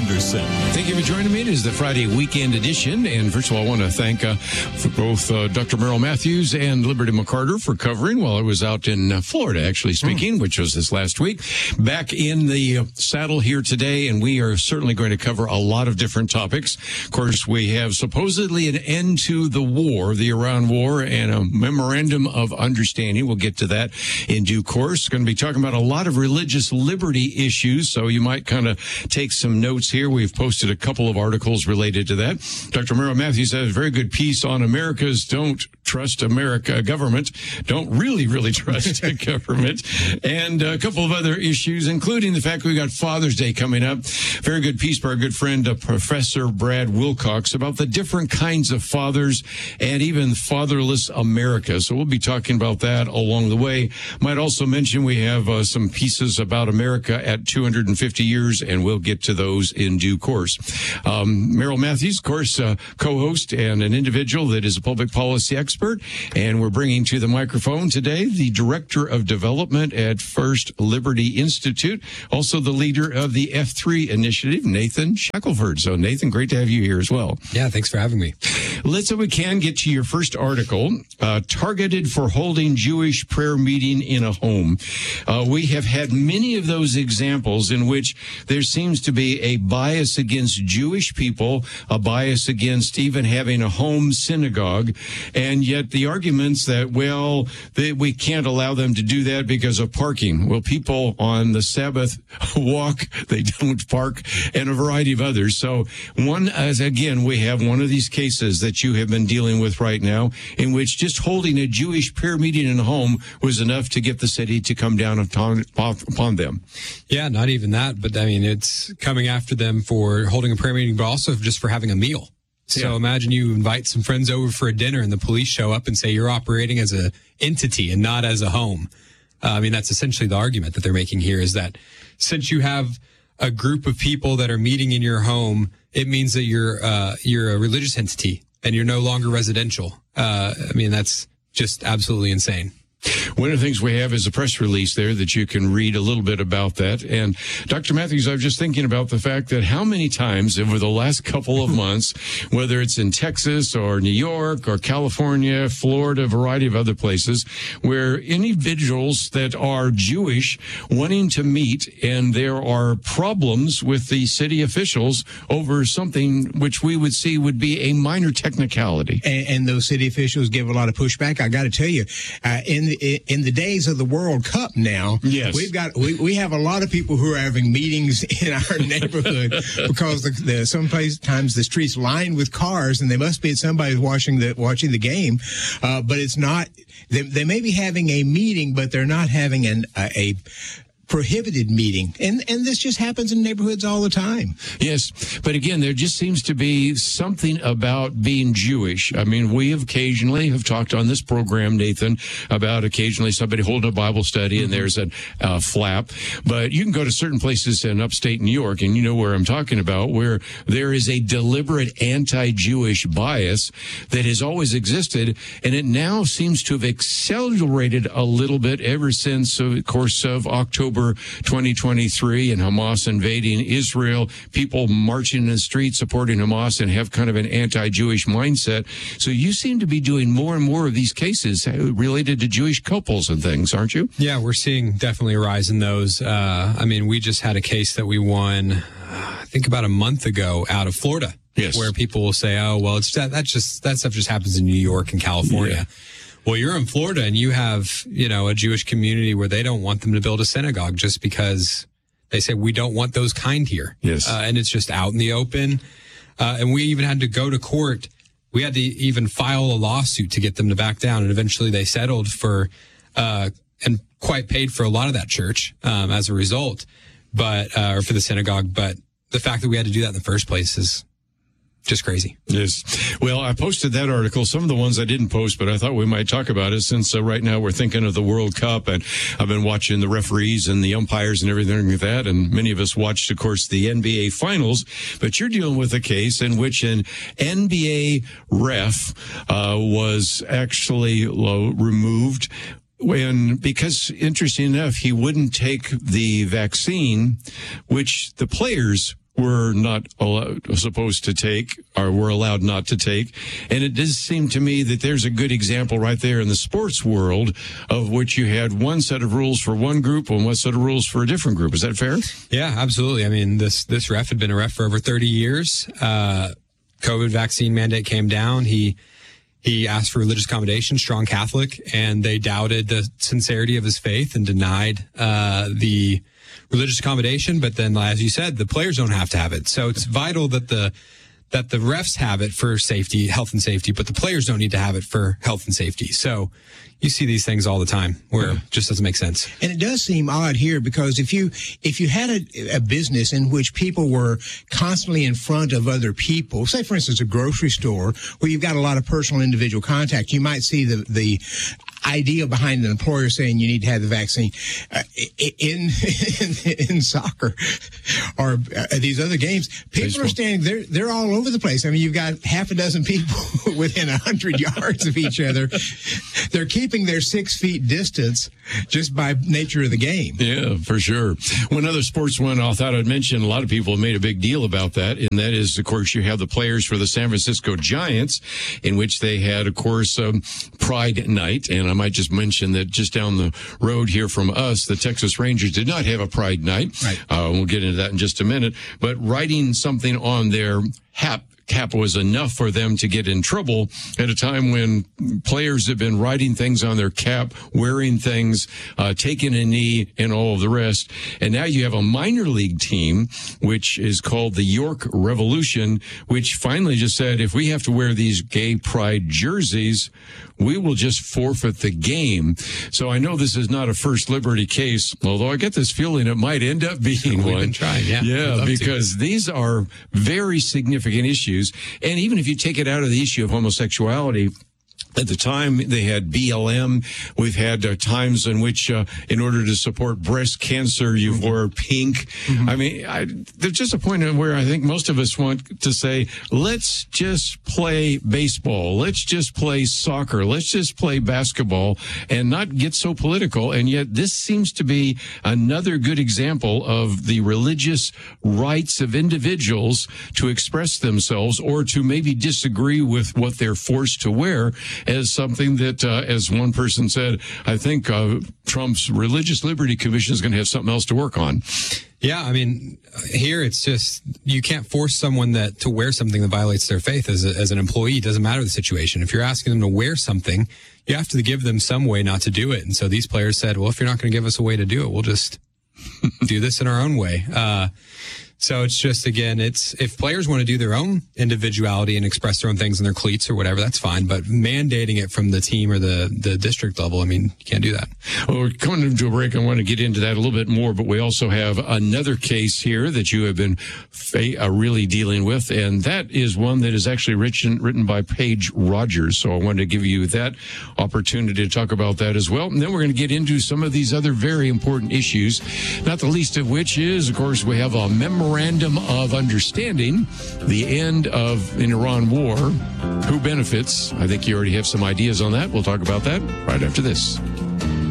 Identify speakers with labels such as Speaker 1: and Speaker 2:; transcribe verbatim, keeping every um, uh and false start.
Speaker 1: Anderson.
Speaker 2: Thank you for joining me. It is the Friday weekend edition. And first of all, I want to thank uh, for both uh, Doctor Merrill Matthews and Liberty McCarter for covering while I was out in uh, Florida, actually speaking, mm. which was this last week. Back in the uh, saddle here today, and we are certainly going to cover a lot of different topics. Of course, we have supposedly an end to the war, the Iran war, and a memorandum of understanding. We'll get to that in due course. Going to be talking about a lot of religious liberty issues, so you might kind of take some notes here. We've posted a couple of articles related to that. Doctor Merrill Matthews has a very good piece on America's Don't Trust America government. Don't really, really trust government. And a couple of other issues, including the fact we got Father's Day coming up. Very good piece by our good friend, uh, Professor Brad Wilcox, about the different kinds of fathers and even fatherless America. So we'll be talking about that along the way. Might also mention we have uh, some pieces about America at two hundred fifty years, and we'll get to those in due course. Um, Merrill Matthews, of course, uh, co-host and an individual that is a public policy expert, and we're bringing to the microphone today the Director of Development at First Liberty Institute, also the leader of the F three Initiative, Nathan Shackelford. So, Nathan, great to have you here as well.
Speaker 3: Yeah, thanks for having me.
Speaker 2: Let's, if we can, get to your first article, uh, targeted for holding Jewish prayer meeting in a home. Uh, we have had many of those examples in which there seems to be a bias against Jewish people, a bias against even having a home synagogue, and yet the arguments that, well, they, we can't allow them to do that because of parking. Well, people on the Sabbath walk, they don't park, and a variety of others. So one, as again, we have one of these cases that you have been dealing with right now, in which just holding a Jewish prayer meeting in a home was enough to get the city to come down upon, upon them.
Speaker 3: Yeah, not even that, but I mean, it's coming after them for holding a prayer meeting, but also just for having a meal. So yeah. Imagine you invite some friends over for a dinner and the police show up and say you're operating as an entity and not as a home. Uh, I mean, that's essentially the argument that they're making here, is that since you have a group of people that are meeting in your home, it means that you're uh, you're a religious entity and you're no longer residential. Uh, I mean, that's just absolutely insane.
Speaker 2: One of the things we have is a press release there that you can read a little bit about that. And Doctor Matthews, I was just thinking about the fact that how many times over the last couple of months, whether it's in Texas or New York or California, Florida, a variety of other places, where individuals that are Jewish wanting to meet, and there are problems with the city officials over something which we would see would be a minor technicality.
Speaker 4: And, and those city officials give a lot of pushback. I got to tell you, uh, in the in the days of the World Cup now,
Speaker 2: yes.
Speaker 4: we've got we, we have a lot of people who are having meetings in our neighborhood because the, the sometimes the streets lined with cars, and they must be somebody's watching the watching the game, uh, but it's not. They, they may be having a meeting, but they're not having an a. a prohibited meeting. And and this just happens in neighborhoods all the time.
Speaker 2: Yes. But again, there just seems to be something about being Jewish. I mean, we have occasionally have talked on this program, Nathan, about occasionally somebody holding a Bible study, mm-hmm. and there's a uh, flap. But you can go to certain places in upstate New York, and you know where I'm talking about, where there is a deliberate anti-Jewish bias that has always existed, and it now seems to have accelerated a little bit ever since, of course, of October twenty twenty-three and Hamas invading Israel, people marching in the streets supporting Hamas and have kind of an anti-Jewish mindset. So you seem to be doing more and more of these cases related to Jewish couples and things, aren't you?
Speaker 3: Yeah, we're seeing definitely a rise in those. Uh, I mean, we just had a case that we won, uh, I think about a month ago out of Florida.
Speaker 2: Yes. Where
Speaker 3: people will say, oh, well, it's that, that just that stuff just happens in New York and California. Yeah. Well, you're in Florida and you have, you know, a Jewish community where they don't want them to build a synagogue just because they say we don't want those kind here.
Speaker 2: Yes.
Speaker 3: Uh, and it's just out in the open. Uh, and we even had to go to court. We had to even file a lawsuit to get them to back down. And eventually they settled for, uh, and quite paid for a lot of that church, um, as a result, but, uh, or for the synagogue. But the fact that we had to do that in the first place is just crazy.
Speaker 2: Yes. Well, I posted that article. Some of the ones I didn't post, but I thought we might talk about it since uh, right now we're thinking of the World Cup, and I've been watching the referees and the umpires and everything like that. And many of us watched, of course, the N B A finals, but you're dealing with a case in which an N B A ref uh, was actually uh, removed when, because interesting enough, he wouldn't take the vaccine, which the players were not allowed, supposed to take, or were allowed not to take. And it does seem to me that there's a good example right there in the sports world of which you had one set of rules for one group and one set of rules for a different group. Is that fair?
Speaker 3: Yeah, absolutely. I mean, this this ref had been a ref for over thirty years. Uh, COVID vaccine mandate came down. He he asked for religious accommodation, strong Catholic, and they doubted the sincerity of his faith and denied uh, the religious accommodation. But then, as you said, the players don't have to have it. So it's vital that the that the refs have it for safety, health and safety, but the players don't need to have it for health and safety. So you see these things all the time where it just doesn't make sense.
Speaker 4: And it does seem odd here because if you if you had a, a business in which people were constantly in front of other people, say, for instance, a grocery store where you've got a lot of personal individual contact, you might see the the idea behind an employer saying you need to have the vaccine. Uh, in, in in soccer or uh, these other games, people Baseball. are standing they're they're all over the place. I mean, you've got half a dozen people within a hundred yards of each other. They're keeping their six feet distance just by nature of the game.
Speaker 2: Yeah, for sure. One other sports one I thought I'd mention, a lot of people have made a big deal about that, and that is, of course, you have the players for the San Francisco Giants, in which they had, of course, um, Pride Night. And I might just mention that just down the road here from us, the Texas Rangers did not have a Pride Night.
Speaker 4: Right.
Speaker 2: Uh, we'll get into that in just a minute. But writing something on their hat cap was enough for them to get in trouble at a time when players have been writing things on their cap, wearing things, uh, taking a knee, and all of the rest. And now you have a minor league team, which is called the York Revolution, which finally just said, if we have to wear these gay pride jerseys, we will just forfeit the game. So I know this is not a First Liberty case, although I get this feeling it might end up being
Speaker 3: We've
Speaker 2: one.
Speaker 3: been trying, yeah.
Speaker 2: Yeah, because to. these are very significant issues. And even if you take it out of the issue of homosexuality, at the time, they had B L M. We've had uh, times in which, uh, in order to support breast cancer, you mm-hmm. wore pink. Mm-hmm. I mean, I, there's just a point where I think most of us want to say, let's just play baseball. Let's just play soccer. Let's just play basketball and not get so political. And yet this seems to be another good example of the religious rights of individuals to express themselves or to maybe disagree with what they're forced to wear, as something that, uh, as one person said, I think uh, Trump's Religious Liberty Commission is going to have something else to work on.
Speaker 3: Yeah, I mean, here it's just, you can't force someone that to wear something that violates their faith as, a, as an employee. It doesn't matter the situation. If you're asking them to wear something, you have to give them some way not to do it. And so these players said, well, if you're not going to give us a way to do it, we'll just do this in our own way. Uh, So it's just, again, it's if players want to do their own individuality and express their own things in their cleats or whatever, that's fine. But mandating it from the team or the, the district level, I mean, you can't do that.
Speaker 2: Well, we're coming into a break. I want to get into that a little bit more, but we also have another case here that you have been fa- uh, really dealing with, and that is one that is actually written, written by Paige Rogers. So I wanted to give you that opportunity to talk about that as well. And then we're going to get into some of these other very important issues, not the least of which is, of course, we have a memorandum of understanding, the end of an Iran war. Who benefits? I think you already have some ideas on that. We'll talk about that right after this.